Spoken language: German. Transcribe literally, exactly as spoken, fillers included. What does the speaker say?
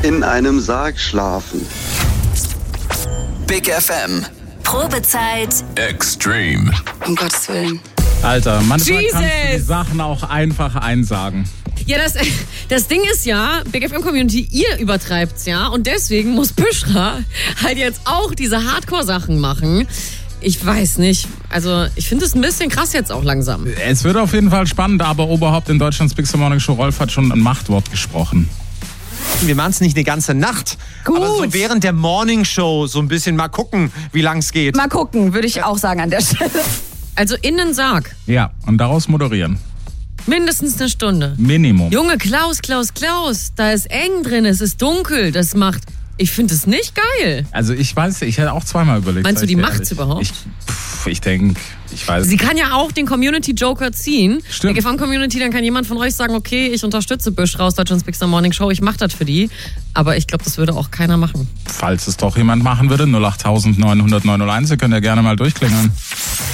in einem Sarg schlafen. Big F M. Probezeit. Extreme. Um Gottes Willen. Alter, manchmal Jesus. kannst du die Sachen auch einfach einsagen. Ja, das, das Ding ist ja, Big F M Community, ihr übertreibt's ja. Und deswegen muss Büschra halt jetzt auch diese Hardcore-Sachen machen. Ich weiß nicht. Also, ich finde es ein bisschen krass jetzt auch langsam. Es wird auf jeden Fall spannend, aber Oberhaupt in Deutschlands Big Morning Show, Rolf hat schon ein Machtwort gesprochen. Wir machen es nicht eine ganze Nacht, Gut. aber so während der Morning Show so ein bisschen mal gucken, wie lang es geht. Mal gucken, würde ich auch sagen an der Stelle. Also in den Sarg. Ja, und daraus moderieren. Mindestens eine Stunde. Minimum. Junge, Klaus, Klaus, Klaus, da ist eng drin, es ist dunkel, das macht... Ich finde es nicht geil. Also ich weiß, ich hätte auch zweimal überlegt. Meinst du, sag ich die dir macht's ehrlich. überhaupt? Ich, pff, ich denke, ich weiß. Sie kann ja auch den Community-Joker ziehen. Stimmt. Die Big F M-Community, dann kann jemand von euch sagen, okay, ich unterstütze Büschra aus Deutschlands Big Morning Show, ich mache das für die. Aber ich glaube, das würde auch keiner machen. Falls es doch jemand machen würde, null acht neun null null neun null eins, ihr könnt ja gerne mal durchklingeln.